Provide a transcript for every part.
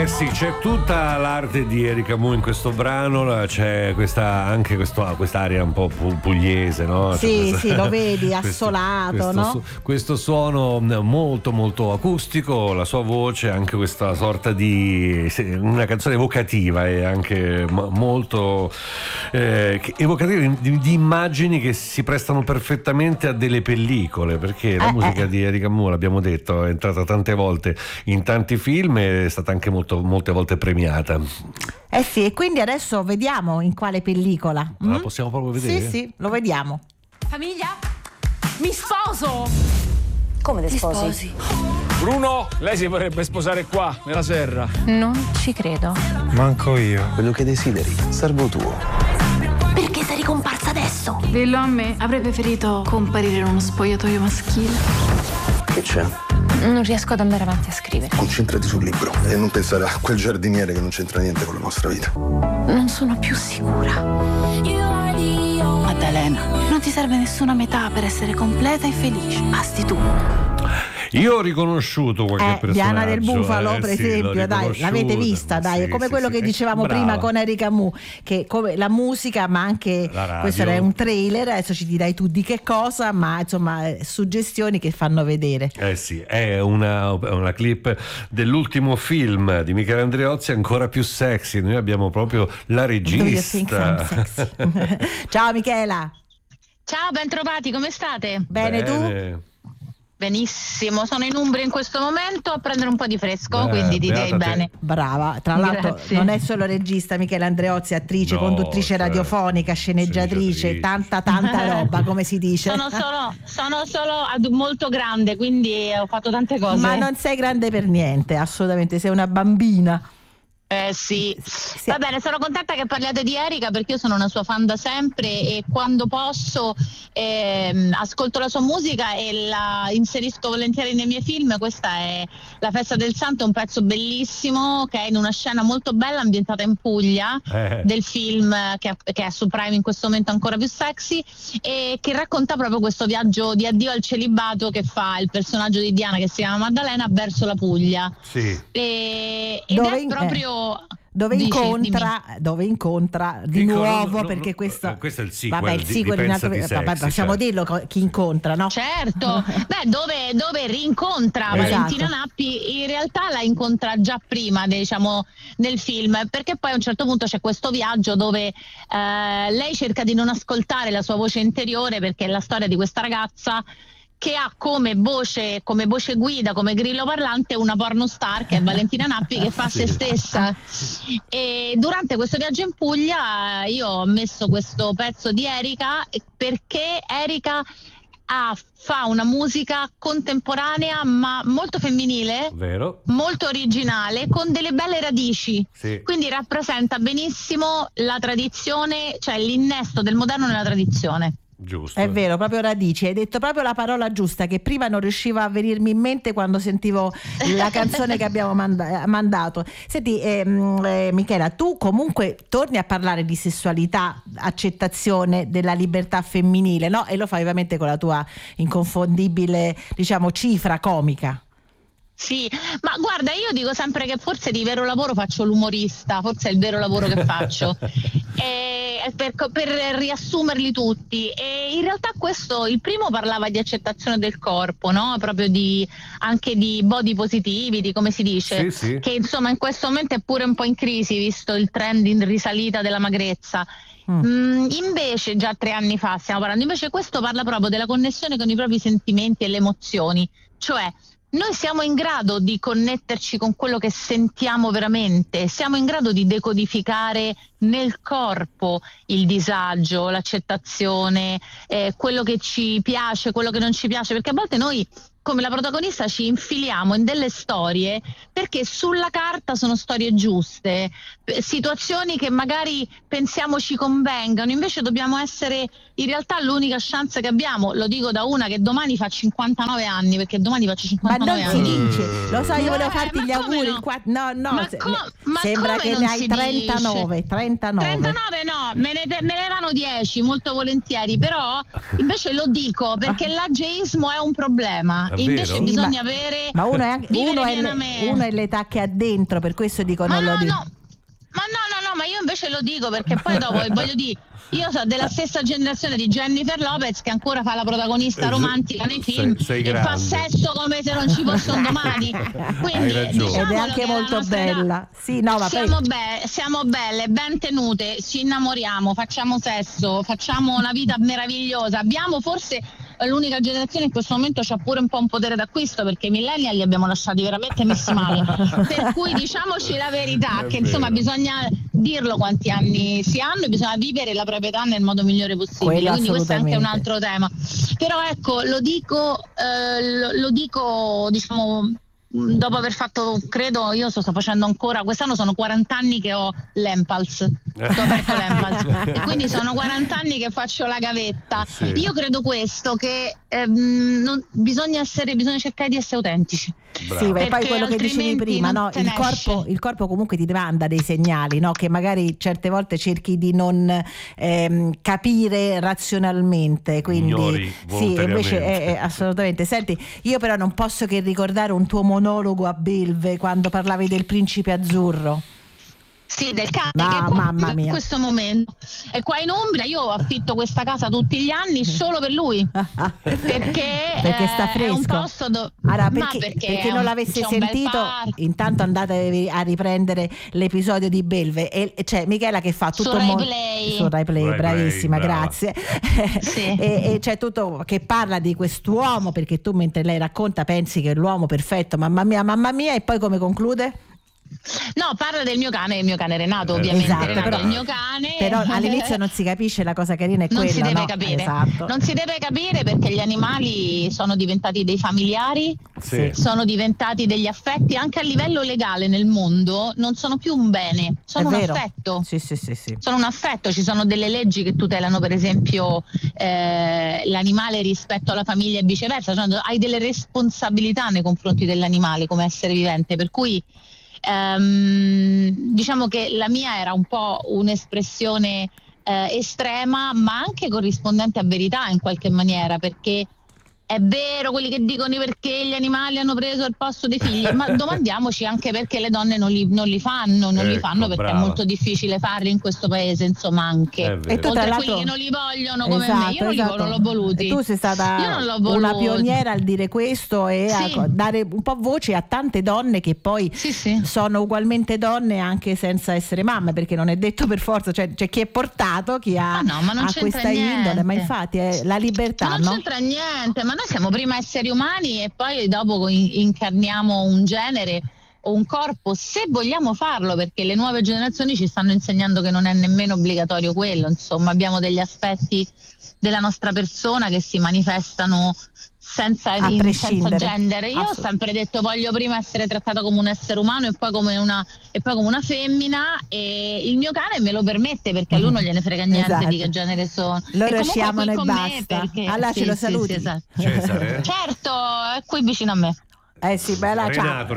Sì, c'è tutta l'arte di Erika Mu in questo brano, c'è quest'aria un po' pugliese, no? Sì, sì, lo vedi, assolato, no? Questo suono molto molto acustico, la sua voce, anche questa sorta di una canzone evocativa e anche molto evocativa di immagini che si prestano perfettamente a delle pellicole, perché la musica di Erika Mu, l'abbiamo detto, è entrata tante volte in tanti film e è stata anche molte volte premiata. Sì, e quindi adesso vediamo in quale pellicola. La possiamo proprio vedere? Sì, lo vediamo. Famiglia? Mi sposo! Come ti sposi? Bruno, lei si vorrebbe sposare qua, nella serra. Non ci credo. Manco io. Quello che desideri, servo tuo. Perché sei ricomparsa adesso? Dillo a me, avrei preferito comparire in uno spogliatoio maschile. Che c'è? Non riesco ad andare avanti a scrivere. Concentrati sul libro e non pensare a quel giardiniere che non c'entra niente con la nostra vita. Non sono più sicura. Maddalena, non ti serve nessuna metà per essere completa e felice. Basti tu. Io ho riconosciuto qualche personaggio. Diana del Bufalo, per esempio, dai, l'avete vista, dai, è come quello che dicevamo prima con Erika Mu, che come la musica, ma anche questo è un trailer, adesso ci dirai tu di che cosa, ma insomma suggestioni che fanno vedere. Sì, è una clip dell'ultimo film di Michele Andreozzi, ancora più sexy. Noi abbiamo proprio la regista. Ciao Michela. Ciao, ben trovati, come state? Bene. Tu? Benissimo, sono in Umbria in questo momento a prendere un po' di fresco, quindi direi bene. Brava, tra l'altro non è solo regista Michele Andreozzi, attrice, conduttrice radiofonica, sceneggiatrice, tanta roba, come si dice. Sono solo molto grande, quindi ho fatto tante cose. Ma non sei grande per niente, assolutamente, sei una bambina. Sì, va bene, sono contenta che parliate di Erika perché io sono una sua fan da sempre e quando posso ascolto la sua musica e la inserisco volentieri nei miei film. Questa è La festa del santo, un pezzo bellissimo che è in una scena molto bella ambientata in Puglia del film che è su Prime in questo momento ancora più sexy e che racconta proprio questo viaggio di addio al celibato che fa il personaggio di Diana che si chiama Maddalena verso la Puglia. Sì. Ed è proprio dove incontra di nuovo perché questo è il sequel. Vabbè, il sequel in altro, possiamo dirlo chi incontra, no? Certo. dove rincontra Valentina Nappi, in realtà la incontra già prima, diciamo, nel film, perché poi a un certo punto c'è questo viaggio dove lei cerca di non ascoltare la sua voce interiore perché è la storia di questa ragazza che ha come voce guida, come grillo parlante, una pornostar che è Valentina Nappi che fa se stessa. E durante questo viaggio in Puglia io ho messo questo pezzo di Erika perché Erika fa una musica contemporanea ma molto femminile, vero? Molto originale, con delle belle radici, quindi rappresenta benissimo la tradizione, cioè l'innesto del moderno nella tradizione. Giusto. È vero, proprio radici, hai detto proprio la parola giusta che prima non riusciva a venirmi in mente quando sentivo la canzone che abbiamo mandato. Senti Michela, tu comunque torni a parlare di sessualità, accettazione della libertà femminile, no? E lo fai ovviamente con la tua inconfondibile, diciamo, cifra comica. Sì, ma guarda, io dico sempre che forse di vero lavoro faccio l'umorista, forse è il vero lavoro che faccio, per riassumerli tutti. E in realtà il primo parlava di accettazione del corpo, no? Proprio anche di body positivity, come si dice, che insomma in questo momento è pure un po' in crisi, visto il trend in risalita della magrezza. Invece già 3 anni fa stiamo parlando, invece questo parla proprio della connessione con i propri sentimenti e le emozioni, cioè noi siamo in grado di connetterci con quello che sentiamo veramente, siamo in grado di decodificare nel corpo il disagio, l'accettazione, quello che ci piace, quello che non ci piace, perché a volte noi come la protagonista ci infiliamo in delle storie perché sulla carta sono storie giuste, situazioni che magari pensiamo ci convengano, invece dobbiamo essere in realtà l'unica chance che abbiamo. Lo dico da una che domani fa 59 anni, perché domani faccio 59 anni. Ma non si dice, lo so, io volevo farti gli auguri. No? Sembra che ne hai 39 39. 39 no, me ne levano 10 molto volentieri, però invece lo dico perché l'ageismo è un problema. Invece bisogna avere. Ma uno è l'età che ha dentro, per questo dico non lo dico. Ma io invece lo dico perché poi dopo voglio dire, io sono della stessa generazione di Jennifer Lopez che ancora fa la protagonista romantica nei film e fa sesso come se non ci fosse un domani. Quindi ed è anche molto bella. Sì, no, ma siamo belle, ben tenute, ci innamoriamo, facciamo sesso, facciamo una vita meravigliosa. Abbiamo forse l'unica generazione in questo momento c'ha pure un po' un potere d'acquisto, perché i millennial li abbiamo lasciati veramente messi male. Per cui diciamoci la verità, che insomma bisogna dirlo quanti anni si hanno e bisogna vivere la propria età nel modo migliore possibile. Quindi questo è anche un altro tema. Però ecco, lo dico diciamo dopo aver fatto, credo, io sto facendo ancora, quest'anno sono 40 anni che ho l'Empals, e quindi sono 40 anni che faccio la gavetta. Sì. Io credo questo, che bisogna cercare di essere autentici. Bravo. Sì, e poi quello che dicevi prima, no? Il corpo comunque ti manda dei segnali, no? Che magari certe volte cerchi di non capire razionalmente, quindi sì, invece assolutamente. Senti, io però non posso che ricordare un tuo monologo a Belve quando parlavi del principe azzurro. Sì, del cane che in questo momento è qua in Umbria. Io affitto questa casa tutti gli anni solo per lui perché sta fresco. È un posto perché non l'avesse sentito, intanto andate a riprendere l'episodio di Belve e c'è Michela che fa tutto su Rai Play, bravissima, grazie. Sì. e c'è tutto che parla di quest'uomo, perché tu mentre lei racconta pensi che è l'uomo perfetto, mamma mia, e poi come conclude? No, parla del mio cane, il mio cane Renato, ovviamente. Esatto, Renato però, è il mio cane. Però all'inizio non si capisce, la cosa carina è non quella, si deve no? capire. Esatto. Non si deve capire perché gli animali sono diventati dei familiari, sono diventati degli affetti, anche a livello legale nel mondo non sono più un bene, sono un affetto. Sì. Sono un affetto, ci sono delle leggi che tutelano per esempio l'animale rispetto alla famiglia e viceversa, cioè, hai delle responsabilità nei confronti dell'animale come essere vivente, per cui diciamo che la mia era un po' un'espressione estrema, ma anche corrispondente a verità in qualche maniera, perché è vero quelli che dicono perché gli animali hanno preso il posto dei figli, ma domandiamoci anche perché le donne non li fanno perché brava. È molto difficile farli in questo paese, insomma, anche e tu, oltre a quelli che non li vogliono come me, io non l'ho voluti. Tu sei stata una pioniera al dire questo e a dare un po' voce a tante donne che poi sono ugualmente donne anche senza essere mamme, perché non è detto per forza, cioè c'è chi è portato, chi ha questa indole, ma infatti è la libertà, ma non c'entra niente, ma noi siamo prima esseri umani e poi dopo incarniamo un genere o un corpo, se vogliamo farlo, perché le nuove generazioni ci stanno insegnando che non è nemmeno obbligatorio quello, insomma abbiamo degli aspetti della nostra persona che si manifestano senza genere. Io ho sempre detto voglio prima essere trattata come un essere umano e poi come una femmina, e il mio cane me lo permette perché a lui non gliene frega niente di che genere sono. Loro ci amano e basta. Allora ce lo saluti. Cesare? Certo, è qui vicino a me. Sì, bella, Renato.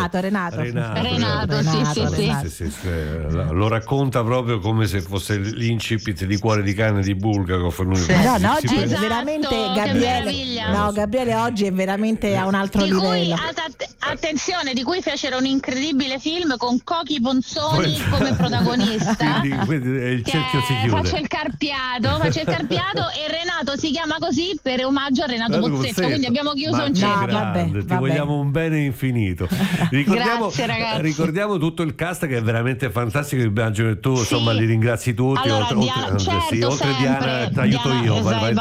Sì. Lo racconta proprio come se fosse l'incipit di Cuore di cane di Bulgakov. No, oggi è veramente Gabriele oggi è veramente a un altro livello. Attenzione, di cui fecero un incredibile film con Cochi Ponzoni come protagonista. Quindi il cerchio si chiude. Faccio il carpiato e Renato si chiama così per omaggio a Renato Pozzetto, quindi abbiamo chiuso un cerchio. Ti vogliamo un bene infinito. Ricordiamo tutto il cast che è veramente fantastico. Immagino che tu insomma li ringrazi tutti. Allora, oltre Diana ti aiuto io.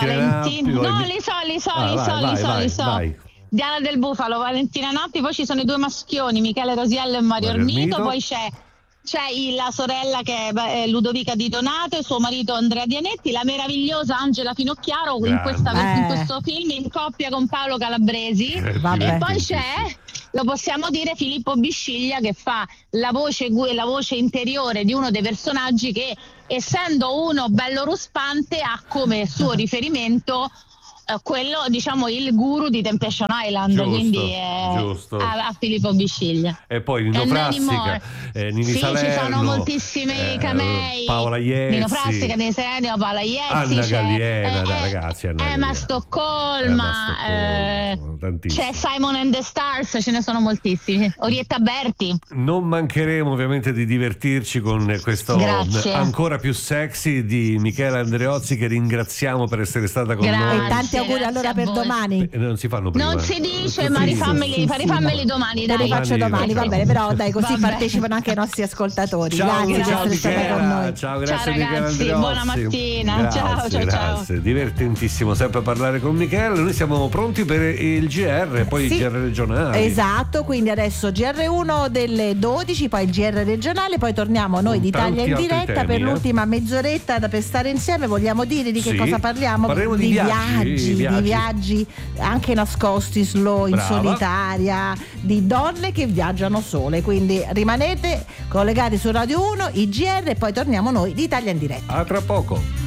Li so. Diana del Bufalo, Valentina Nappi, poi ci sono i due maschioni, Michele Rosiello e Mario Ormito, poi c'è la sorella che è Ludovica Di Donato e suo marito Andrea Dianetti, la meravigliosa Angela Finocchiaro in questo film in coppia con Paolo Calabresi, e poi c'è, lo possiamo dire, Filippo Bisciglia che fa la voce interiore di uno dei personaggi che, essendo uno bello ruspante, ha come suo riferimento quello, diciamo, il guru di Temptation Island, Giusto, quindi è giusto. a Filippo Bisciglia. E poi Nino And Frassica, Nini sì, Salerno, ci sono moltissimi camei. Paola Iezzi, Nino Frassica, Nini Salerno, Paola Iezzi, Anna Galliena, dai, ragazzi, Anna Emma Galliena. Stoccolma, tantissimi. c'è Simon and the Stars, ce ne sono moltissimi. Orietta Berti. Non mancheremo ovviamente di divertirci con questo Grazie. ancora più sexy di Michela Andreozzi, che ringraziamo per essere stata con Grazie. noi. E tanti auguri grazie allora a per voi. domani. Non si fanno prima. Non si dice, Sì, ma sì, rifammeli domani, Te dai. li faccio domani, va facciamo. bene, però dai, così Va bene. partecipano anche i nostri ascoltatori. Ciao, Grazie ciao per essere stata con Michela, noi. ciao, grazie Ciao, Michela ragazzi, Andreozzi. buona mattina. Grazie, Ciao, ciao, ciao. grazie. Divertentissimo sempre a parlare con Michela. Noi siamo pronti per il GR, poi Sì. il GR regionale. Esatto, quindi adesso GR1 delle 12, poi il GR regionale, poi torniamo noi Con d'Italia in tanti altri diretta temi, per l'ultima mezz'oretta per stare insieme. Vogliamo dire di che Sì. cosa parliamo? Parleremo di viaggi. Di viaggi anche nascosti, slow, in Brava. solitaria, di donne che viaggiano sole. Quindi rimanete collegati su Radio 1, i GR, e poi torniamo noi d'Italia in diretta. A tra poco.